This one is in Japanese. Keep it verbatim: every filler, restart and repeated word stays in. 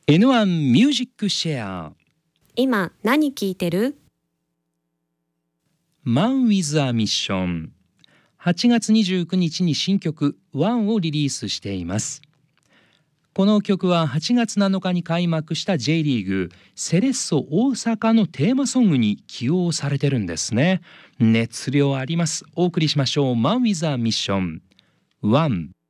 エヌワン ミュージックシェア。 今何聞いてる？ Man with a Mission。はちがつにじゅうくにちに新曲ワンをリリースしています。この曲ははちがつなのかに開幕した J リーグセレッソ大阪のテーマソングに起用されてるんですね。熱量あります。お送りしましょう。Man with a Mission。ワン